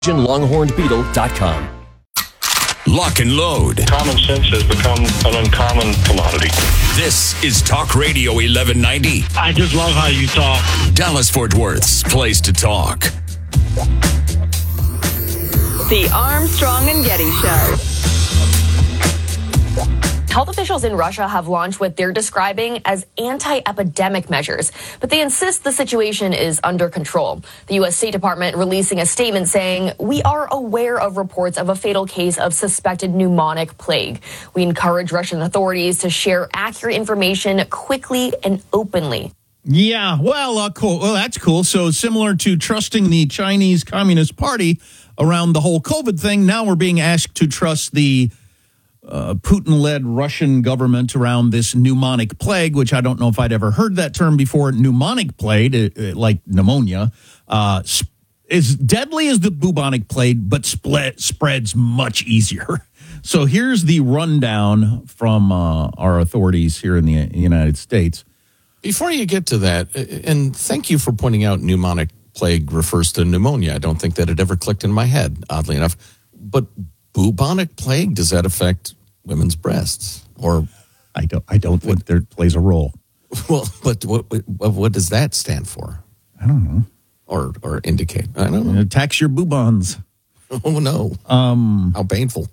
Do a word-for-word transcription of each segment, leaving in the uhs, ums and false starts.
longhorned beetle dot com. Lock and load. Common sense has become an uncommon commodity. This is Talk Radio eleven ninety. I just love how you talk. Dallas-Fort Worth's place to talk. The Armstrong and Getty Show. Health officials in Russia have launched what they're describing as anti-epidemic measures, but they insist the situation is under control. The U S State Department releasing a statement saying, "We are aware of reports of a fatal case of suspected pneumonic plague. We encourage Russian authorities to share accurate information quickly and openly." Yeah, well, uh, cool. Well, that's cool. So similar to trusting the Chinese Communist Party around the whole COVID thing, now we're being asked to trust the Uh, Putin-led Russian government around this pneumonic plague, which I don't know if I'd ever heard that term before. Pneumonic plague, uh, like pneumonia, uh, sp- is deadly as the bubonic plague, but split, spreads much easier. So here's the rundown from uh, our authorities here in the United States. Before you get to that, and thank you for pointing out pneumonic plague refers to pneumonia. I don't think that it ever clicked in my head, oddly enough. But bubonic plague, does that affect women's breasts? Or I don't I don't think there plays a role. Well, but what what does that stand for? I don't know. Or or indicate? I don't know. It attacks your bubons. Oh, no. Um, How painful.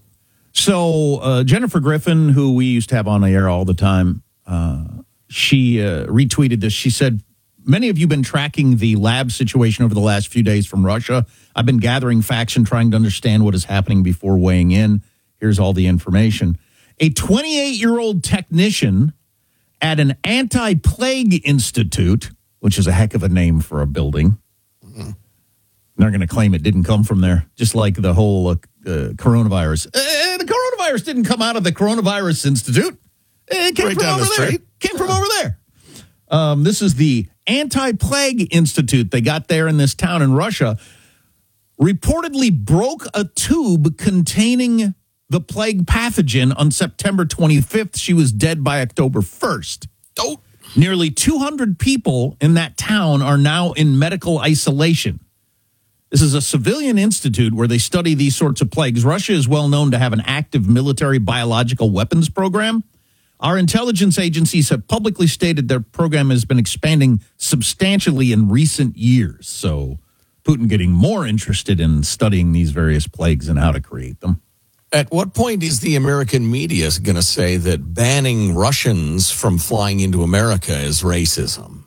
So uh, Jennifer Griffin, who we used to have on the air all the time, uh, she uh, retweeted this. She said, "Many of you have been tracking the lab situation over the last few days from Russia. I've been gathering facts and trying to understand what is happening before weighing in. Here's all the information. A twenty-eight-year-old technician at an anti-plague institute," which is a heck of a name for a building. Mm-hmm. They're going to claim it didn't come from there, just like the whole uh, uh, coronavirus. Uh, the coronavirus didn't come out of the Coronavirus Institute. It came right from down over the there. street. It came from over there. Um, this is the Anti-Plague Institute they got there in this town in Russia. Reportedly broke a tube containing the plague pathogen on September twenty-fifth. She was dead by October first. Oh. Nearly two hundred people in that town are now in medical isolation. This is a civilian institute where they study these sorts of plagues. Russia is well known to have an active military biological weapons program. Our intelligence agencies have publicly stated their program has been expanding substantially in recent years. So Putin getting more interested in studying these various plagues and how to create them. At what point is the American media going to say that banning Russians from flying into America is racism?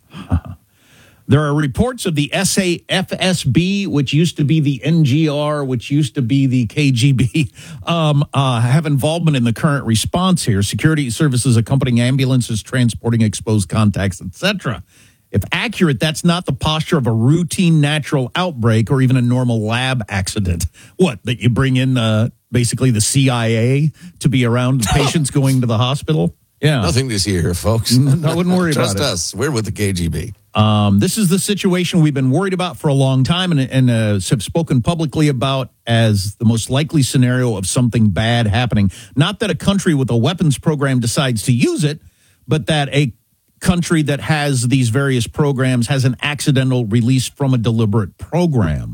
There are reports of the S A F S B, which used to be the N G R, which used to be the K G B, um, uh, have involvement in the current response here. Security services accompanying ambulances, transporting exposed contacts, et cetera. If accurate, that's not the posture of a routine natural outbreak or even a normal lab accident. What, that you bring in uh, basically the C I A to be around patients going to the hospital? Yeah. Nothing to see here, folks. I wouldn't worry about it. Trust us. We're with the K G B. Um, this is the situation we've been worried about for a long time and, and uh, have spoken publicly about as the most likely scenario of something bad happening. Not that a country with a weapons program decides to use it, but that a country that has these various programs has an accidental release from a deliberate program.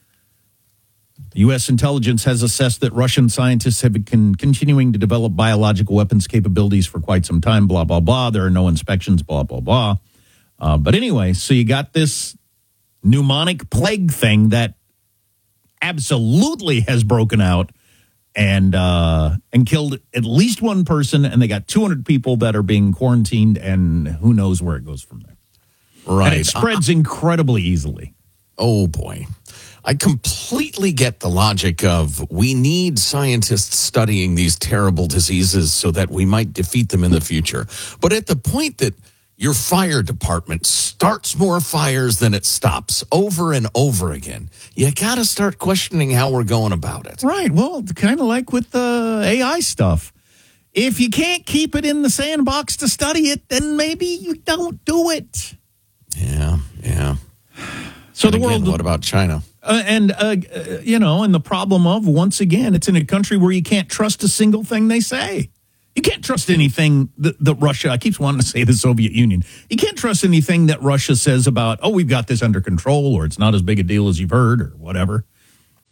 U S intelligence has assessed that Russian scientists have been continuing to develop biological weapons capabilities for quite some time, blah, blah, blah. There are no inspections, blah, blah, blah. Uh, but anyway, so you got this pneumonic plague thing that absolutely has broken out and uh, and killed at least one person, and they got two hundred people that are being quarantined, and who knows where it goes from there. Right. And it spreads uh, incredibly easily. Oh, boy. I completely get the logic of we need scientists studying these terrible diseases so that we might defeat them in the future. But at the point that your fire department starts more fires than it stops over and over again, you got to start questioning how we're going about it. Right. Well, kind of like with the A I stuff. If you can't keep it in the sandbox to study it, then maybe you don't do it. Yeah, yeah. So and the again, world. What about China? Uh, and, uh, you know, and the problem of, once again, it's in a country where you can't trust a single thing they say. You can't trust anything that, that Russia, I keep wanting to say the Soviet Union, you can't trust anything that Russia says about, oh, we've got this under control, or it's not as big a deal as you've heard, or whatever.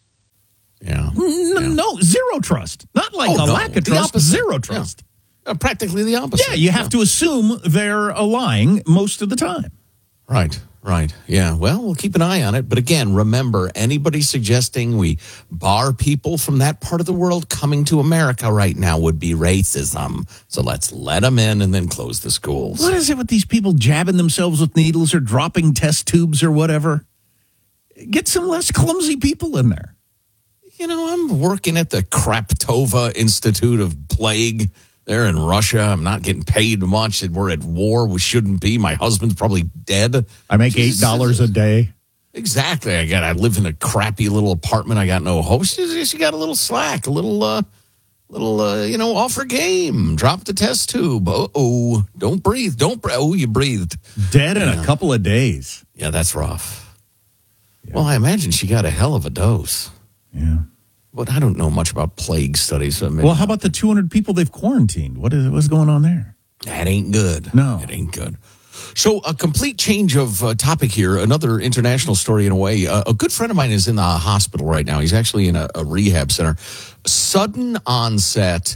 Yeah. N- yeah. No, zero trust. Not like Oh, a no, lack of the trust, opposite. zero Yeah. trust. Uh, practically the opposite. Yeah, you have to assume they're uh, lying most of the time. Right, right. Yeah, well, we'll keep an eye on it. But again, remember, anybody suggesting we bar people from that part of the world coming to America right now would be racism. So let's let them in and then close the schools. What is it with these people jabbing themselves with needles or dropping test tubes or whatever? Get some less clumsy people in there. You know, I'm working at the Kraptova Institute of Plague there in Russia. I'm not getting paid much. We're at war. We shouldn't be. My husband's probably dead. I make eight dollars a day. Exactly. I got. I live in a crappy little apartment. I got no hope. She, she got a little slack, a little, uh, little, uh, you know, off her game. Drop the test tube. Uh oh, don't breathe. Don't breathe. Oh, you breathed. Dead in Yeah. a couple of days. Yeah, that's rough. Yeah. Well, I imagine she got a hell of a dose. Yeah. But I don't know much about plague studies. So maybe Well, how about the two hundred people they've quarantined? What is what's going on there? that ain't good. No. It ain't good. So a complete change of uh, topic here. Another international story in a way. Uh, a good friend of mine is in the hospital right now. He's actually in a, a rehab center. Sudden onset,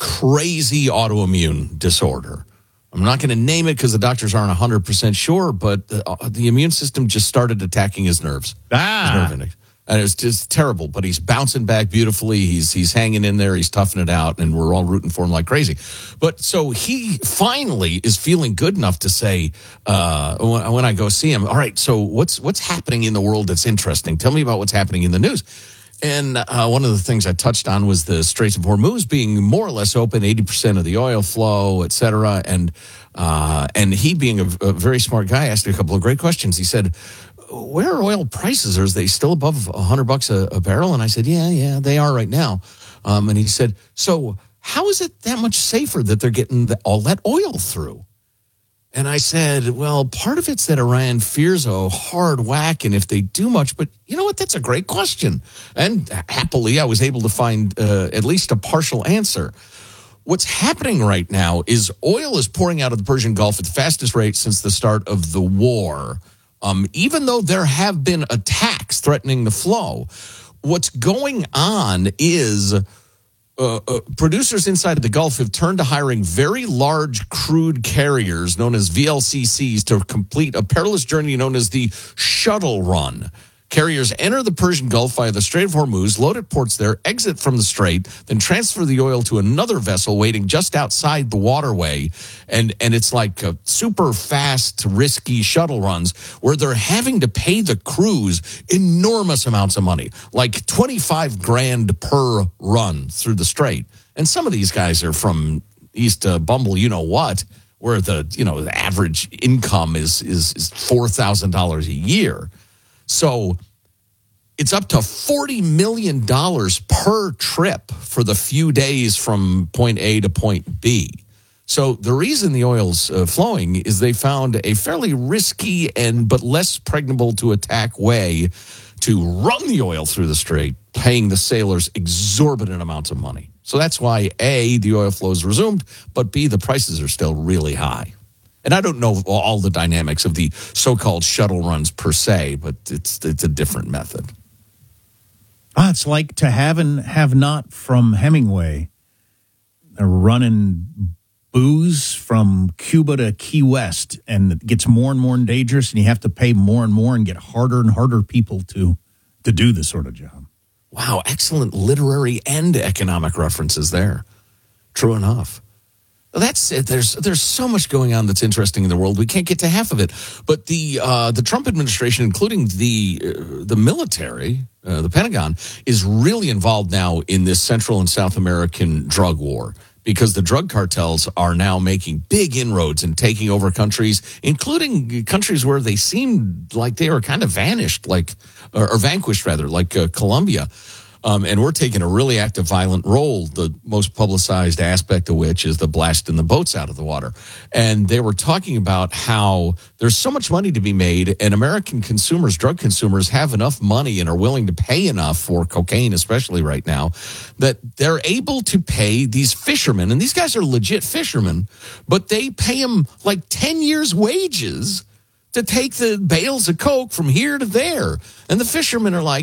crazy autoimmune disorder. I'm not going to name it because the doctors aren't one hundred percent sure, but the, uh, the immune system just started attacking his nerves. Ah. His nerve index. And it's just terrible, but he's bouncing back beautifully. He's he's hanging in there. He's toughing it out, and we're all rooting for him like crazy. But so he finally is feeling good enough to say, uh, when, when I go see him, all right, so what's what's happening in the world that's interesting? Tell me about what's happening in the news. And uh, one of the things I touched on was the Straits of Hormuz being more or less open, eighty percent of the oil flow, et cetera. And, uh, and he, being a, a very smart guy, asked a couple of great questions. He said, where are oil prices? Are they still above a hundred bucks a, a barrel? And I said, yeah, yeah, they are right now. Um, and he said, so how is it that much safer that they're getting the, all that oil through? And I said, well, part of it's that Iran fears a hard whack, and if they do much, but you know what? That's a great question. And happily, I was able to find uh, at least a partial answer. What's happening right now is oil is pouring out of the Persian Gulf at the fastest rate since the start of the war. Um, even though there have been attacks threatening the flow, what's going on is uh, uh, producers inside of the Gulf have turned to hiring very large crude carriers known as V L C Cs to complete a perilous journey known as the shuttle run. Carriers enter the Persian Gulf via the Strait of Hormuz, load at ports there, exit from the strait, then transfer the oil to another vessel waiting just outside the waterway. And, and it's like a super fast, risky shuttle runs where they're having to pay the crews enormous amounts of money, like twenty-five grand per run through the strait. And some of these guys are from East uh, Bumble, you know what, where the, you know, the average income is, is, is four thousand dollars a year. So it's up to forty million dollars per trip for the few days from point A to point B. So the reason the oil's uh, flowing is they found a fairly risky and but less pregnable to attack way to run the oil through the strait, paying the sailors exorbitant amounts of money. So that's why, A, the oil flow is resumed, but B, the prices are still really high. And I don't know all the dynamics of the so-called shuttle runs per se, but it's it's a different method. Ah, it's like To Have and Have Not from Hemingway. They're running booze from Cuba to Key West, and it gets more and more dangerous, and you have to pay more and more and get harder and harder people to to do this sort of job. Wow, excellent literary and economic references there. True enough. That's it. There's there's so much going on that's interesting in the world. We can't get to half of it. But the uh, the Trump administration, including the uh, the military, uh, the Pentagon, is really involved now in this Central and South American drug war, because the drug cartels are now making big inroads and taking over countries, including countries where they seemed like they were kind of vanished, like or, or vanquished rather, like uh, Colombia. Um, and we're taking a really active, violent role, the most publicized aspect of which is the blasting the boats out of the water. And they were talking about how there's so much money to be made, and American consumers, drug consumers, have enough money and are willing to pay enough for cocaine, especially right now, that they're able to pay these fishermen. And these guys are legit fishermen, but they pay them like ten years' wages to take the bales of coke from here to there. And the fishermen are like,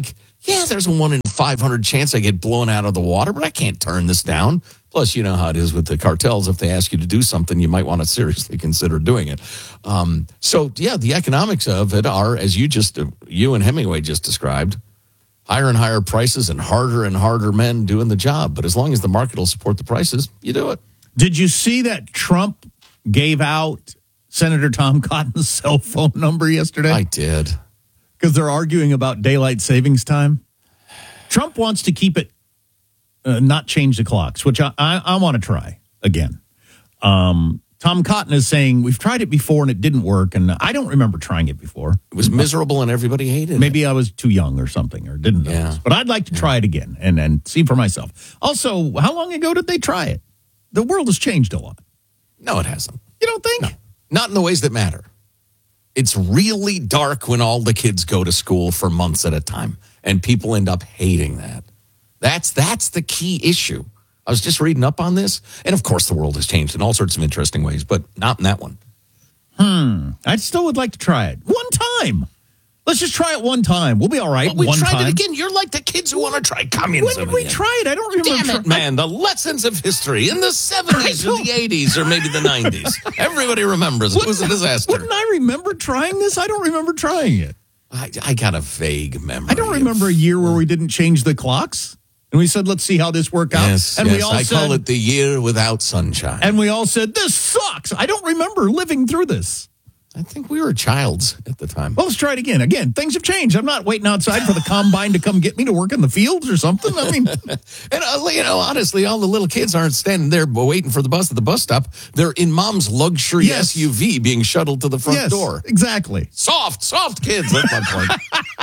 Yeah, there's a one in five hundred chance I get blown out of the water, but I can't turn this down. Plus, you know how it is with the cartels. If they ask you to do something, you might want to seriously consider doing it. Um, so, yeah, the economics of it are, as you just, you and Hemingway just described, higher and higher prices and harder and harder men doing the job. But as long as the market will support the prices, you do it. Did you see that Trump gave out Senator Tom Cotton's cell phone number yesterday? I did. Because they're arguing about daylight savings time. Trump wants to keep it, uh, not change the clocks, which I, I, I want to try again. Um, Tom Cotton is saying, we've tried it before and it didn't work, and I don't remember trying it before. It was miserable and everybody hated Maybe it. I was too young or something, or didn't know Yeah. this. But I'd like to try it again and, and see for myself. Also, how long ago did they try it? The world has changed a lot. No, it hasn't. You don't think? No. Not in the ways that matter. It's really dark when all the kids go to school for months at a time, and people end up hating that. That's that's the key issue. I was just reading up on this, and of course the world has changed in all sorts of interesting ways, but not in that one. Hmm. I still would like to try it. One time. Let's just try it one time. We'll be all right. But we one tried time. it again. You're like the kids who want to try communism. When did we again. try it? I don't remember. Damn it, man. The lessons of history in the seventies or the eighties or maybe the nineties. Everybody remembers it. It was a disaster. Wouldn't I remember trying this? I don't remember trying it. I, I got a vague memory. I don't remember a year where we didn't change the clocks. And we said, let's see how this worked out. Yes, and yes. we all I said, call it the year without sunshine. And we all said, this sucks. I don't remember living through this. I think we were childs at the time. Well, let's try it again. Again, things have changed. I'm not waiting outside for the combine to come get me to work in the fields or something. I mean, and uh, you know, honestly, all the little kids aren't standing there waiting for the bus at the bus stop. They're in mom's luxury Yes. S U V being shuttled to the front yes, door. exactly. Soft, soft kids. That's my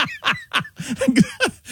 point.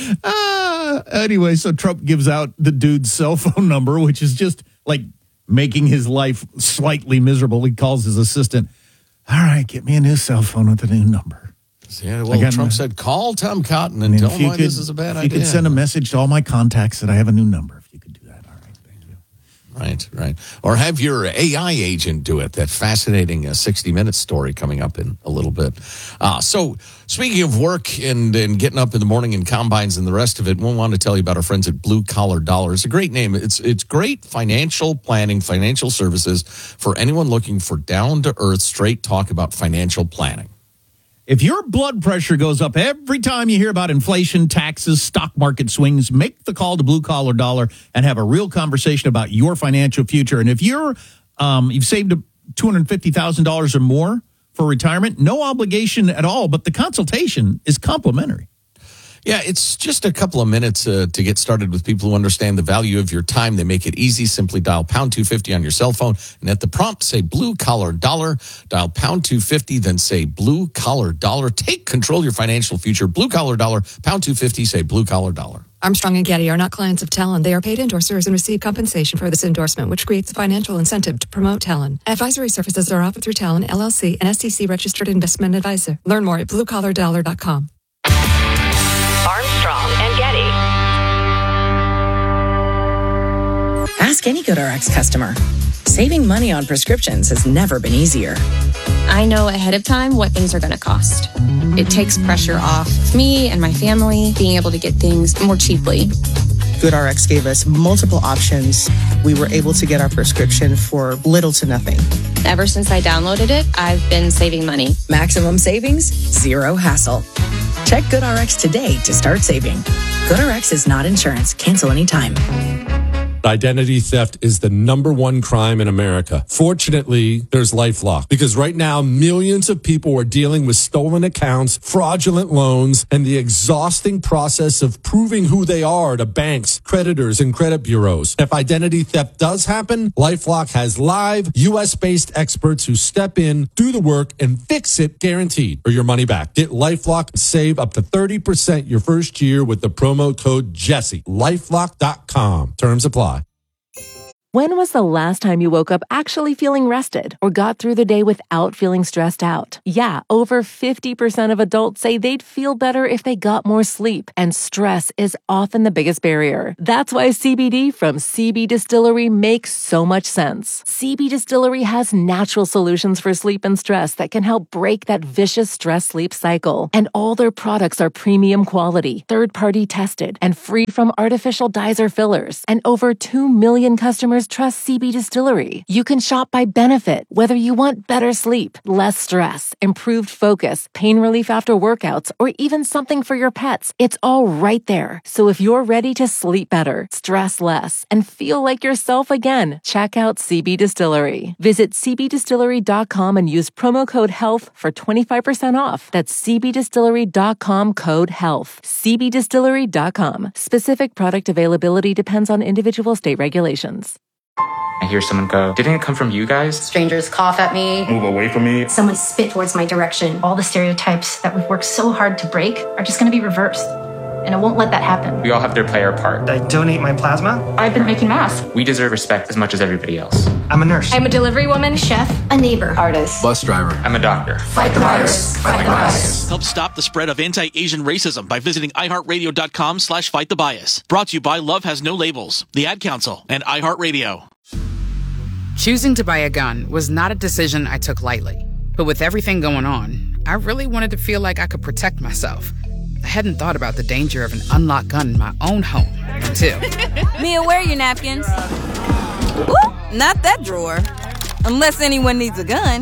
uh, anyway, so Trump gives out the dude's cell phone number, which is just like making his life slightly miserable. He calls his assistant. All right, get me a new cell phone with a new number. Yeah, well, Again, Trump uh, said, call Tom Cotton and And tell if him you why could, this is a bad if idea. you could send a message to all my contacts that I have a new number. If you could do that, all right, thank you. Right, right. Or have your A I agent do it. That fascinating uh, sixty minutes story coming up in a little bit. Uh, so, speaking of work and, and getting up in the morning and combines and the rest of it, we want to tell you about our friends at Blue Collar Dollar. It's a great name. It's it's great financial planning, financial services for anyone looking for down-to-earth, straight talk about financial planning. If your blood pressure goes up every time you hear about inflation, taxes, stock market swings, make the call to Blue Collar Dollar and have a real conversation about your financial future. And if you're um, you've saved two hundred fifty thousand dollars or more for retirement, no obligation at all, but the consultation is complimentary. Yeah, it's just a couple of minutes uh, to get started with people who understand the value of your time. They make it easy. Simply dial pound two fifty on your cell phone, and at the prompt, say Blue Collar Dollar. Dial pound two fifty, then say Blue Collar Dollar. Take control of your financial future. Blue Collar Dollar, pound two fifty, say Blue Collar Dollar. Armstrong and Getty are not clients of Talon. They are paid endorsers and receive compensation for this endorsement, which creates a financial incentive to promote Talon. Advisory services are offered through Talon, L L C, an S E C-registered investment advisor. Learn more at blue collar dollar dot com. Armstrong and Getty. Ask any GoodRx customer. Saving money on prescriptions has never been easier. I know ahead of time what things are going to cost. It takes pressure off me and my family being able to get things more cheaply. GoodRx gave us multiple options. We were able to get our prescription for little to nothing. Ever since I downloaded it, I've been saving money. Maximum savings, zero hassle. Check GoodRx today to start saving. GoodRx is not insurance. Cancel anytime. Identity theft is the number one crime in America. Fortunately, there's LifeLock, because right now millions of people are dealing with stolen accounts, fraudulent loans, and the exhausting process of proving who they are to banks, creditors, and credit bureaus. If identity theft does happen, LifeLock has live U S-based experts who step in, do the work, and fix it guaranteed or your money back. Get LifeLock and save up to thirty percent your first year with the promo code Jesse. LifeLock dot com. Terms apply. When was the last time you woke up actually feeling rested or got through the day without feeling stressed out? Yeah, over fifty percent of adults say they'd feel better if they got more sleep, and stress is often the biggest barrier. That's why C B D from C B Distillery makes so much sense. C B Distillery has natural solutions for sleep and stress that can help break that vicious stress-sleep cycle. And all their products are premium quality, third-party tested, and free from artificial dyes or fillers. And over two million customers trust C B Distillery. You can shop by benefit, whether you want better sleep, less stress, improved focus, pain relief after workouts, or even something for your pets. It's all right there. So if you're ready to sleep better, stress less, and feel like yourself again, check out C B Distillery. Visit c b distillery dot com and use promo code HEALTH for twenty-five percent off. That's c b distillery dot com code HEALTH. c b distillery dot com. Specific product availability depends on individual state regulations. I hear someone go, didn't it come from you guys? Strangers cough at me. Move away from me. Someone spit towards my direction. All the stereotypes that we've worked so hard to break are just going to be reversed. And I won't let that happen. We all have to play our part. I donate my plasma. I've been making masks. We deserve respect as much as everybody else. I'm a nurse. I'm a delivery woman, chef, a neighbor, artist, bus driver. I'm a doctor. Fight the virus. Fight the bias. Help stop the spread of anti-Asian racism by visiting iHeartRadio.com slash fight the bias. Brought to you by Love Has No Labels, the Ad Council, and iHeartRadio. Choosing to buy a gun was not a decision I took lightly. But with everything going on, I really wanted to feel like I could protect myself. I hadn't thought about the danger of an unlocked gun in my own home until... Mia, where are your napkins? Ooh, not that drawer. Unless anyone needs a gun.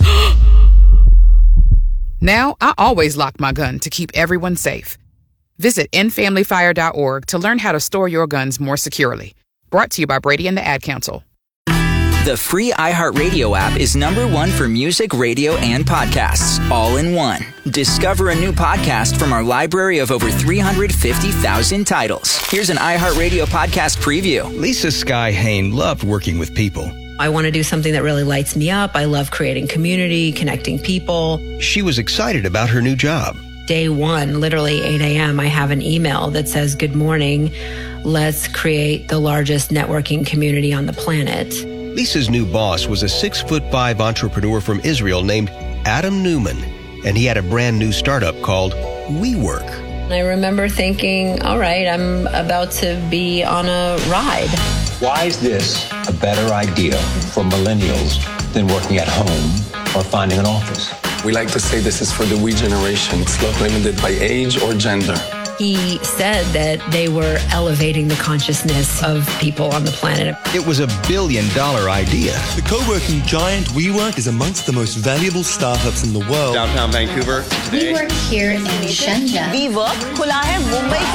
Now, I always lock my gun to keep everyone safe. Visit end family fire dot org to learn how to store your guns more securely. Brought to you by Brady and the Ad Council. The free iHeartRadio app is number one for music, radio, and podcasts, all in one. Discover a new podcast from our library of over three hundred fifty thousand titles. Here's an iHeartRadio podcast preview. Lisa Sky Hain loved working with people. I want to do something that really lights me up. I love creating community, connecting people. She was excited about her new job. Day one, literally eight a.m., I have an email that says, "Good morning. Let's create the largest networking community on the planet." Lisa's new boss was a six foot five entrepreneur from Israel named Adam Newman, and he had a brand new startup called WeWork. I remember thinking, all right, I'm about to be on a ride. Why is this a better idea for millennials than working at home or finding an office? We like to say this is for the we generation. It's not limited by age or gender. He said that they were elevating the consciousness of people on the planet. It was a billion dollar idea. The co-working giant WeWork is amongst the most valuable startups in the world. Downtown Vancouver today. We work here in Shenzhen. WeWork खुला है मुंबई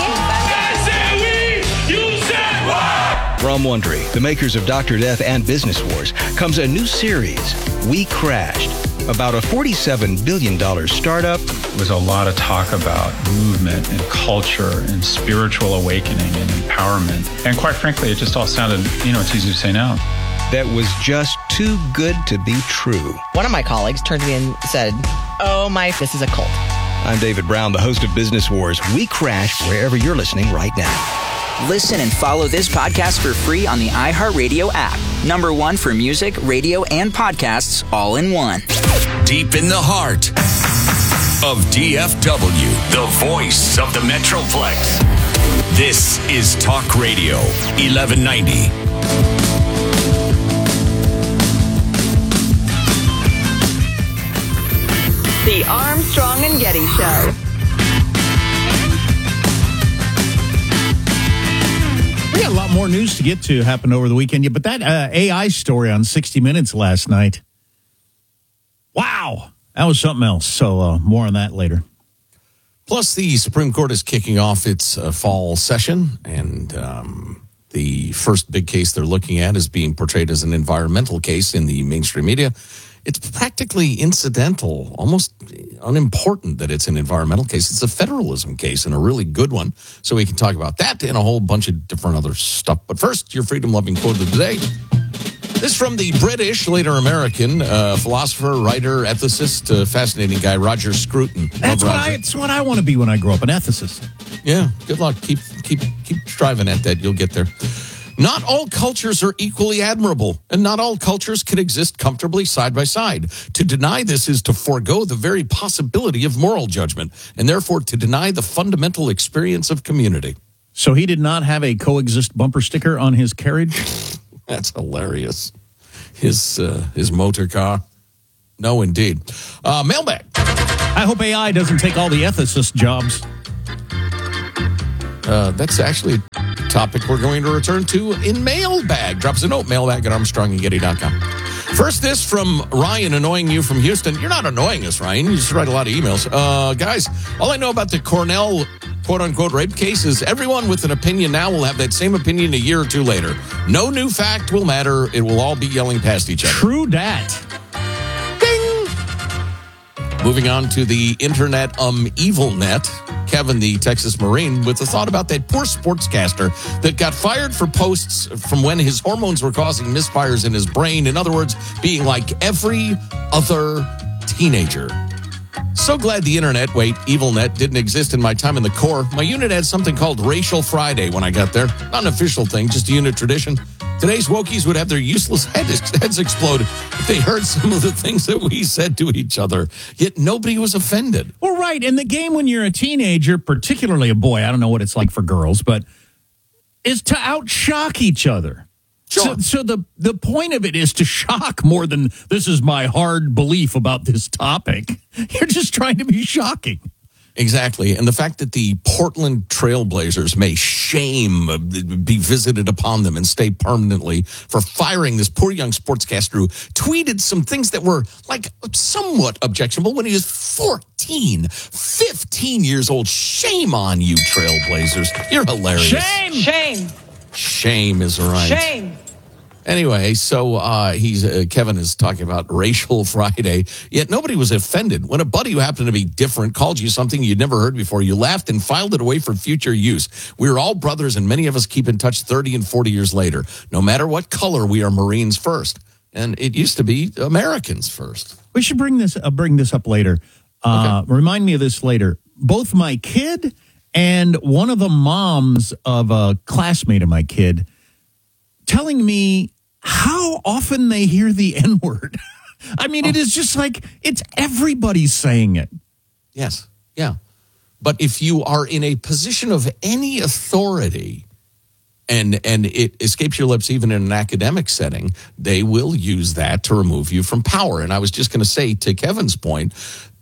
के From Wondery, the makers of Doctor Death and Business Wars, comes a new series, We Crashed, about a forty-seven billion dollars startup. There was a lot of talk about movement and culture and spiritual awakening and empowerment. And quite frankly, it just all sounded, you know, it's easy to say no. That was just too good to be true. One of my colleagues turned to me and said, "Oh my, this is a cult." I'm David Brown, the host of Business Wars. We Crashed wherever you're listening right now. Listen and follow this podcast for free on the iHeartRadio app. Number one for music, radio, and podcasts, all in one. Deep in the heart of D F W, the voice of the Metroplex. This is Talk Radio eleven ninety. The Armstrong and Getty Show. We got a lot more news to get to happen over the weekend, yeah, but that uh, A I story on sixty minutes last night, wow, that was something else. So uh, more on that later. Plus, the Supreme Court is kicking off its uh, fall session, and um, the first big case they're looking at is being portrayed as an environmental case in the mainstream media. It's practically incidental, almost unimportant that it's an environmental case. It's a federalism case and a really good one. So we can talk about that and a whole bunch of different other stuff. But first, your freedom-loving quote of the day. This from the British, later American, uh, philosopher, writer, ethicist, uh, fascinating guy, Roger Scruton. That's what, I, that's what I want to be when I grow up, an ethicist. Yeah, good luck. Keep keep keep striving at that. You'll get there. Not all cultures are equally admirable, and not all cultures can exist comfortably side by side. To deny this is to forego the very possibility of moral judgment, and therefore to deny the fundamental experience of community. So he did not have a coexist bumper sticker on his carriage? That's hilarious. His uh, his motor car. No, indeed. Uh, mailbag. I hope A I doesn't take all the ethicist jobs. Uh, that's actually a topic we're going to return to in mailbag. Drop us a note, mailbag at armstrong and getty dot com. First, this from Ryan, annoying you from Houston. You're not annoying us, Ryan. You just write a lot of emails. Uh, guys, all I know about the Cornell quote-unquote rape case is everyone with an opinion now will have that same opinion a year or two later. No new fact will matter. It will all be yelling past each other. True dat. Ding! Moving on to the internet um evil net. Kevin, the Texas Marine, with a thought about that poor sportscaster that got fired for posts from when his hormones were causing misfires in his brain. In other words, being like every other teenager. So glad the internet, wait, EvilNet, didn't exist in my time in the Corps. My unit had something called Racial Friday when I got there. Not an official thing, just a unit tradition. Today's Wokies would have their useless heads, heads explode if they heard some of the things that we said to each other. Yet nobody was offended. Well, right. In the game when you're a teenager, particularly a boy, I don't know what it's like for girls, but is to outshock each other. Sure. So, so the, the point of it is to shock more than this is my hard belief about this topic. You're just trying to be shocking. Exactly. And the fact that the Portland Trailblazers may shame be visited upon them and stay permanently for firing this poor young sportscaster who tweeted some things that were like somewhat objectionable when he was fourteen, fifteen years old. Shame on you, Trailblazers. You're hilarious. Shame! Shame! Shame is right. Shame! Anyway, so uh, he's uh, Kevin is talking about Racial Friday, yet nobody was offended. When a buddy who happened to be different called you something you'd never heard before, you laughed and filed it away for future use. We are all brothers, and many of us keep in touch thirty and forty years later. No matter what color, we are Marines first. And it used to be Americans first. We should bring this, uh, bring this up later. Uh, okay. Remind me of this later. Both my kid and one of the moms of a classmate of my kid telling me how often they hear the N-word. I mean, oh. It is just like, it's everybody saying it. Yes, yeah. But if you are in a position of any authority and and it escapes your lips even in an academic setting, they will use that to remove you from power. And I was just going to say, to Kevin's point,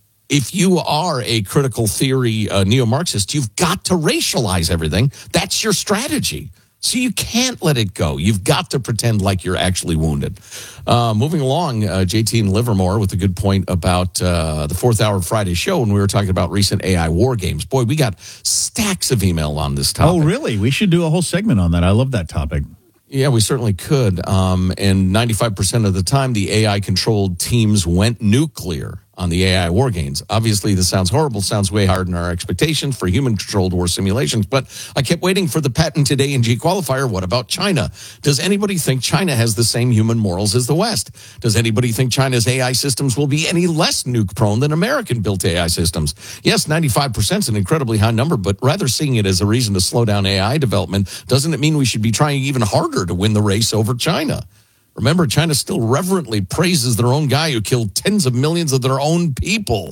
if you are a critical theory uh, neo-Marxist, you've got to racialize everything. That's your strategy. So you can't let it go. You've got to pretend like you're actually wounded. Uh, moving along, uh, J T in Livermore with a good point about uh, the fourth hour Friday show when we were talking about recent A I war games. Boy, we got stacks of email on this topic. Oh, really? We should do a whole segment on that. I love that topic. Yeah, we certainly could. Um, and ninety-five percent of the time, the A I-controlled teams went nuclear on the A I war games. Obviously, this sounds horrible, sounds way higher than our expectations for human-controlled war simulations, but I kept waiting for the patented A and G qualifier. What about China? Does anybody think China has the same human morals as the West? Does anybody think China's A I systems will be any less nuke-prone than American-built A I systems? Yes, ninety-five percent is an incredibly high number, but rather seeing it as a reason to slow down A I development, doesn't it mean we should be trying even harder to win the race over China? Remember, China still reverently praises their own guy who killed tens of millions of their own people.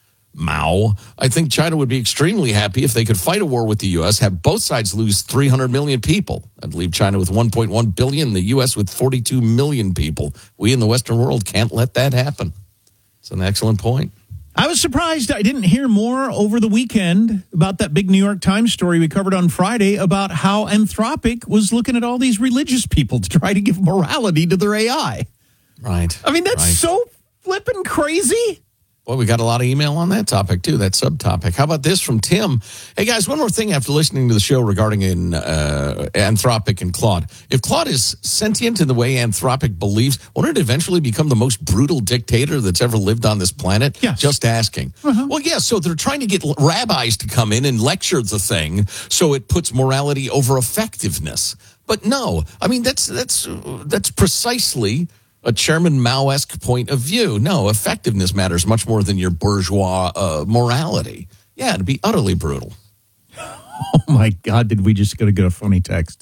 Mao. I think China would be extremely happy if they could fight a war with the U S, have both sides lose three hundred million people. I'd leave China with one point one billion, the U S with forty-two million people. We in the Western world can't let that happen. It's an excellent point. I was surprised I didn't hear more over the weekend about that big New York Times story we covered on Friday about how Anthropic was looking at all these religious people to try to give morality to their A I. Right. I mean, that's right. so flippin' crazy. Well, we got a lot of email on that topic, too, that subtopic. How about this from Tim? Hey, guys, one more thing after listening to the show regarding in, uh, Anthropic and Claude. If Claude is sentient in the way Anthropic believes, won't it eventually become the most brutal dictator that's ever lived on this planet? Yes. Just asking. Uh-huh. Well, yeah, so they're trying to get rabbis to come in and lecture the thing so it puts morality over effectiveness. But no, I mean, that's that's that's precisely a Chairman Mao-esque point of view. No, effectiveness matters much more than your bourgeois uh, morality. Yeah, it'd be utterly brutal. Oh, my God, did we just get a, get a funny text?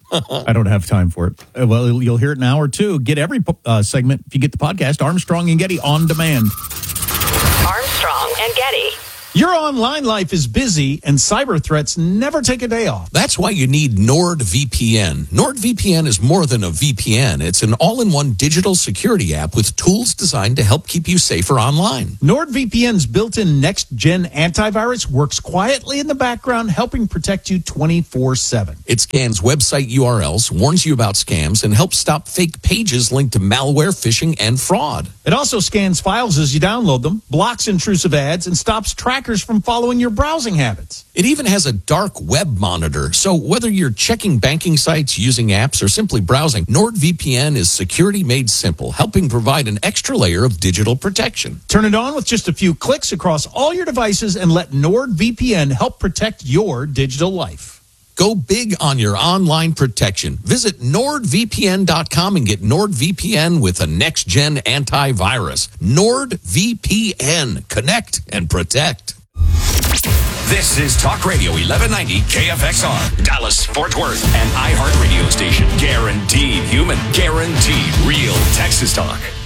I don't have time for it. Uh, Well, you'll hear it in an hour or two. Get every uh, segment if you get the podcast, Armstrong and Getty on demand. Armstrong and Getty. Your online life is busy, and cyber threats never take a day off. That's why you need NordVPN. NordVPN is more than a V P N. It's an all-in-one digital security app with tools designed to help keep you safer online. NordVPN's built-in next-gen antivirus works quietly in the background, helping protect you twenty-four seven. It scans website U R Ls, warns you about scams, and helps stop fake pages linked to malware, phishing, and fraud. It also scans files as you download them, blocks intrusive ads, and stops trackers from following your browsing habits. It even has a dark web monitor, so whether you're checking banking sites, using apps, or simply browsing, NordVPN is security made simple, helping provide an extra layer of digital protection. Turn it on with just a few clicks across all your devices and let NordVPN help protect your digital life. Go big on your online protection. Visit nord V P N dot com and get NordVPN with a next-gen antivirus. NordVPN. Connect and protect. This is Talk Radio eleven ninety K F X R, Dallas, Fort Worth, an iHeart radio station. Guaranteed human, guaranteed real Texas talk.